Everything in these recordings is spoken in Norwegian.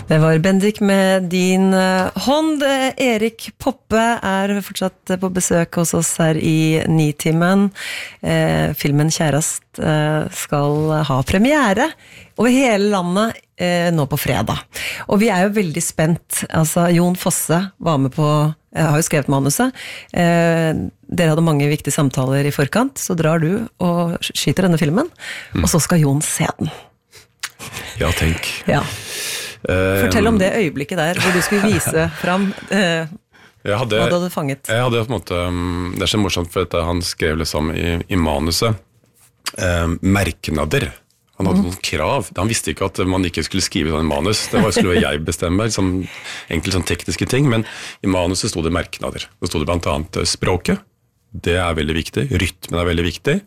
Det var Bendik med din hånd. Erik Poppe fortsatt på besøk hos oss her i Nitimen. Filmen Kjærast skal ha premiere over hele landet nå på fredag. Og vi jo veldig spent. Altså, Jon Fosse var med på, jeg har jo skrevet manuset. Dere hadde mange viktige samtaler i forkant, så drar du og skyter denne filmen, og så skal Jon se den. Ja, tenk. Ja. Fortell om det øyeblikket der, hvor du skulle vise frem hva du hadde fanget. Jeg hadde på en måte, det så morsomt, for at han skrev liksom i manuset merknader. Han hadde noen krav. Han visste ikke at man ikke skulle skrive sånn manus. Det skulle jeg bestemme, liksom, enkelt sånn tekniske ting, men i manuset stod det merknader. Det stod det blant annet språket. Det veldig viktig. Rytmen veldig viktig.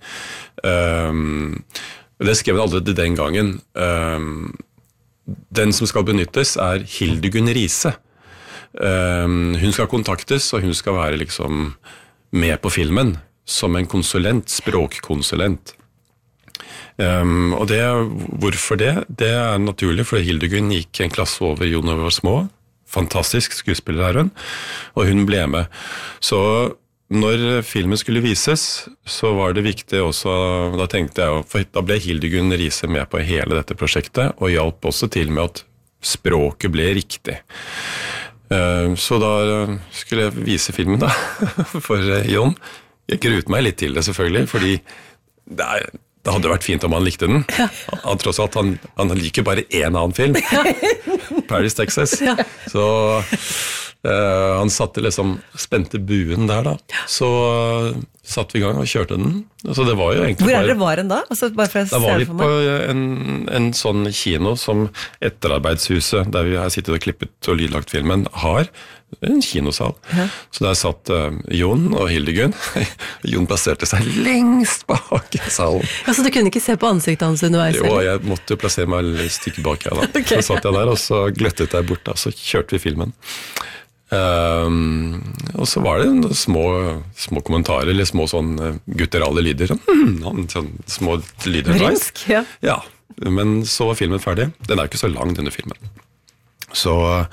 Det skrev han aldri den gangen. Den som skal benyttes Hildegunn Riise. Hun skal kontaktes, og hun skal være liksom med på filmen som en konsulent, språkkonsulent. Og hvorfor det? Det naturlig, for Hildegunn gikk en klasse over Jon og var små. Fantastisk skuespiller hun, og hun ble med. Så når filmen skulle vises, så var det viktig også, da tenkte jeg, for da ble Hildegunn Riise med på hele dette prosjektet, og hjalp også til med at språket ble riktig. Så da skulle jeg vise filmen da, for Jon. Jeg gruet meg litt til det selvfølgelig, fordi det hadde vært fint om han likte den. Tross alt, han liker bare en annen film. Paris, Texas. Så han spente buen der da. Så satt vi i gang og kjørte den. Så det var jo egentlig Hvor dere var den da? Altså, bare for da var vi på en sånn kino som Etterarbeidshuset, der vi har sittet og klippet og lydlagt filmen, har en kinosal. Så der satt Jon og Hildegunn. Jon plasserte seg lengst bak i salen. Ja, så du kunne ikke se på ansiktet hans underveis? Jo, jeg måtte jo plassere meg litt stykke bak her da. Okay. Så satt jeg der, og så gløttet jeg bort da, så kjørte vi filmen. Og så var det små kommentarer, eller små sånn gutterale lyder, sånn små lyder. Vrinsk, ja. Ja, men så var filmen ferdig. Den ikke så lang, denne filmen. Så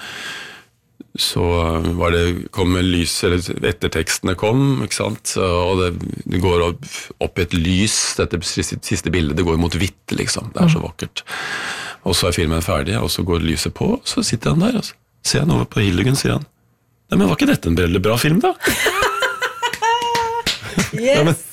kom lys, eller ettertekstene kom, ikke sant? Og det går opp i et lys, dette siste bildet, det går mot hvitt, liksom. Det så vakkert. Og så filmen ferdig, og så går lyset på, og så sitter han der, og så ser han over på Hildegunn, sier han, nei, men var ikke dette en veldig bra film, da? Yes!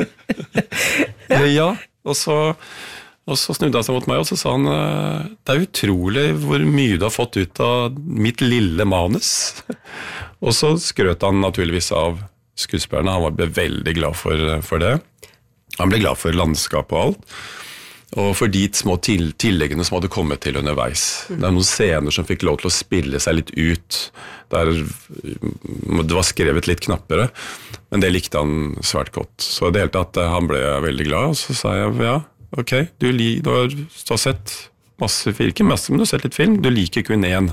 Ja, og så snudde han seg mot meg, og så sa han, det utrolig hvor mye du har fått ut av mitt lille manus. Og så skrøt han naturligvis av skuespillerne, han ble veldig glad for det. Han ble glad for landskapet og alt. Og for de små tilleggene som hadde kommet til underveis. Det noen scener som fikk lov til å spille seg litt ut, der det var skrevet litt knappere, men det likte han svært godt. Så det hele tatt, han ble veldig glad, og så sa jeg, ja, ok, du har sett masse film, ikke masse, men du har sett litt film, du liker kun én.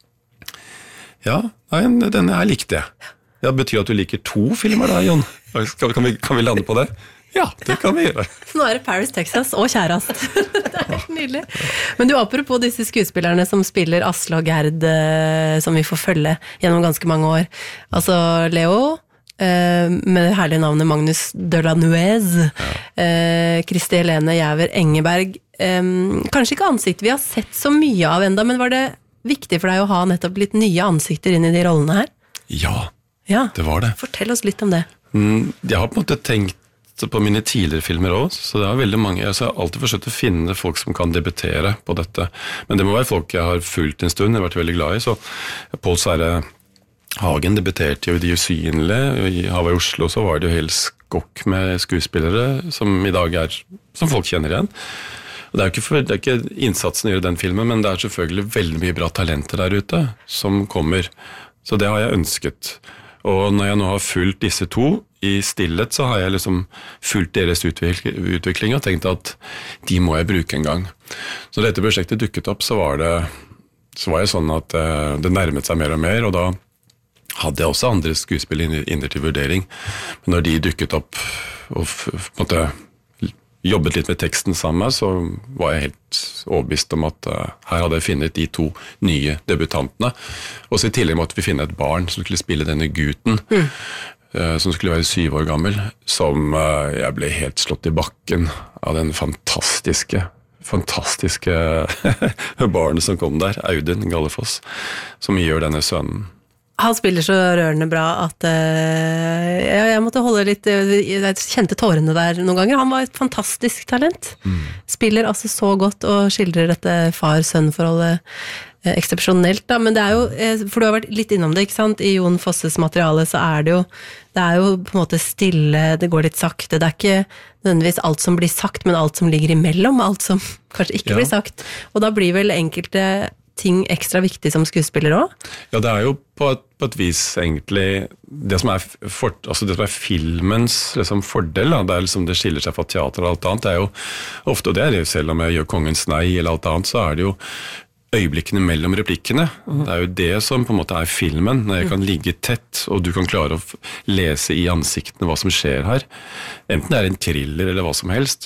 Ja, nei, denne her likte jeg. Det betyr at du liker 2 filmer da, Jon. Kan vi lande på det? Ja, det kan vi gjøre. Nå det Paris, Texas og Kjærast. Det helt nydelig. Men du, apropos disse skuespillerne som spiller Asle og Gerd, som vi får følge gjennom ganske mange år. Altså Leo, med det herlige navnet Magnus Delanuez, Kristi Helene Jæver Engeberg. Kanskje ikke ansikt vi har sett så mye av enda, men var det viktig for deg å ha nettopp litt nye ansikter inn i de rollene her? Ja, det var det. Fortell oss litt om det. Jeg har på en måte tenkt på mine tidligere filmer også, så det veldig mange. Jeg har alltid forsøkt å finne folk som kan debutere på dette, men det må være folk jeg har fulgt en stund, jeg har vært veldig glad i, så Pål Sverre Hagen debuterte jo i De Usynlige, i Hawaii Oslo så var det jo helt skokk med skuespillere, som i dag som folk kjenner igjen. Og det er ikke innsatsen å gjøre den filmen, men det selvfølgelig veldig mye bra talenter der ute som kommer, så det har jeg ønsket. Og når jeg nå har fulgt disse 2 i stillhet, så har jeg liksom fulgt deres utvikling og tenkt at de må jeg bruke en gang. Så dette prosjektet dukket opp, så var jeg sånn at det nærmet seg mer og mer, og da hadde jeg også andre skuespill inne til vurdering. Men når de dukket opp og på en måte jobbet litt med teksten sammen, så var jeg helt overbevist om at her hadde jeg funnet de 2 nye debutantene. Og så i tillegg måtte vi finne et barn som skulle spille denne gutten, som skulle være 7 år gammel, som jeg ble helt slått i bakken av den fantastiske barnet som kom der, Audun Gallefoss, som gjør denne sønnen. Han spiller så rørende bra at jeg måtte holde litt, jeg kjente tårene der noen ganger. Han var et fantastisk talent. Spiller altså så godt og skildrer dette far-sønn-forholdet eksepsjonelt da, men det jo, for du har vært litt innom det, ikke sant? I Jon Fosses materiale så det er jo på en måte stille, det går litt sakte, det ikke nødvendigvis alt som blir sagt, men alt som ligger imellom, alt som kanskje ikke blir sagt, og da blir vel enkelte ting ekstra viktig som skuespiller også? Ja, det jo på et vis egentlig det som det som filmens liksom, fordel, da, det liksom det skiller seg fra teater og alt annet, det jo ofte, og det jo selv om jeg gjør Kongens nei eller alt annet, så det jo øyeblikkene mellom replikkene. Det jo det som på en måte filmen, når jeg kan ligge tett, og du kan klare å lese i ansiktene hva som skjer her. Enten det en thriller eller hva som helst.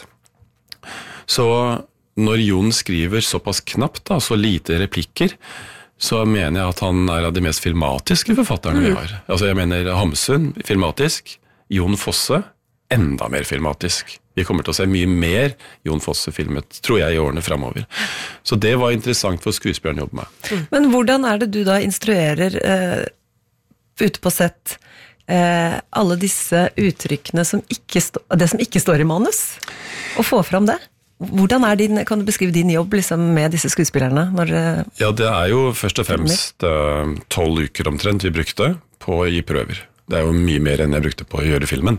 Så når Jon skriver såpass knapt, da, så lite replikker, så mener jeg at han av de mest filmatiske forfatterne vi har. Altså jeg mener Hamsun, filmatisk, Jon Fosse, enda mer filmatisk. Vi kommer til å se mye mer Jon Fosse filmet, tror jeg, i årene fremover. Så det var interessant for skuespilleren å jobbe med. Men hvordan det du da instruerer ute på sett alle disse uttrykkene som det som ikke står i manus, og få fram det? Hvordan kan du beskrive din jobb liksom, med disse skuespillerne? Ja, det jo først og fremst 12 uker omtrent vi brukte på å gi prøver. Det jo mye mer enn jeg brukte på å gjøre filmen.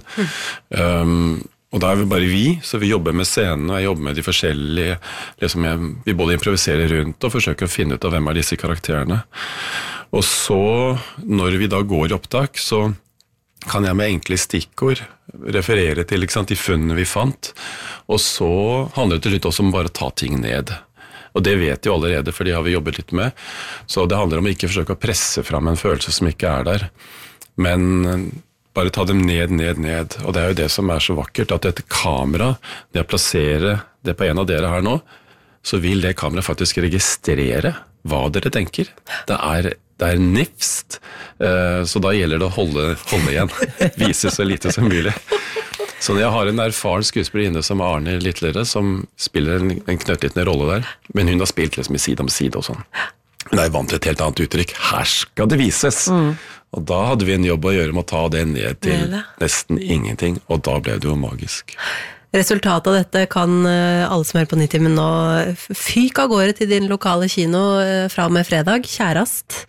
Og da vi bare så vi jobber med scenen, og jeg jobber med de forskjellige, liksom vi både improviserer rundt og forsøker å finne ut av hvem disse karakterene. Og så, når vi da går i opptak, så kan jeg med enkle stikkord referere til de funnene vi fant, og så handler det til slutt også om bare å ta ting ned. Og det vet jo allerede, for det har vi jobbet litt med. Så det handler om å ikke forsøke å presse fram en følelse som ikke der. Men bare ta dem ned. Og det jo det som så vakkert, at dette kamera, det å plassere det på en av dere her nå, så vil det kamera faktisk registrere hva dere tenker. Det nifst, så da gjelder det å holde igjen. Vise så lite som mulig. Så når jeg har en erfaren skuespiller inne som Arne Litlere, som spiller en knøttliten rolle der, men hun har spilt liksom i side om side og sånn. Hun vant til et helt annet uttrykk. Her skal det vises! Og da hadde vi en jobb å gjøre med å ta det ned til nesten ingenting, og da ble det jo magisk. Resultatet av dette kan alle som på Nitimen nå fyke av gårde til din lokale kino fra og med fredag, Kjærast.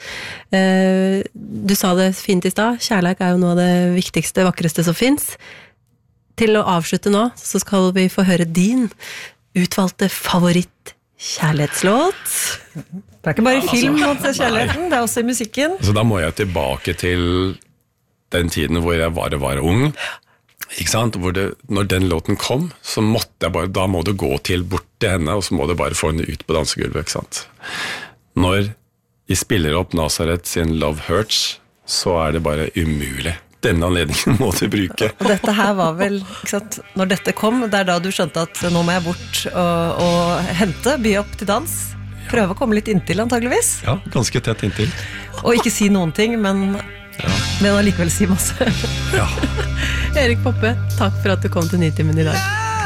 Du sa det fint i stad, kjærleik jo noe av det viktigste, vakreste som finnes. Til å avslutte nå, så skal vi få høre din utvalgte favoritt kjærlighetslåt. Det ikke bare i film mot kjærligheten, det også i musikken. Så da må jeg tilbake til den tiden hvor jeg var ung, ikke sant? Når den låten kom, så måtte jeg bare, da må du gå bort til henne, og så må du bare få henne ut på dansegulvet, ikke sant? Når de spiller opp Nazareth sin Love Hurts, så det bare umulig. Denne anledningen må du bruke. Og dette her var vel, ikke sant, når dette kom, det da du skjønte at nå må jeg bort og hente, by opp til dans, prøve å komme litt inntil antageligvis. Ja, ganske tett inntil. Og ikke si noen ting, men allikevel si masse. Ja. Erik Poppe, takk for at du kom til Nitimen i dag.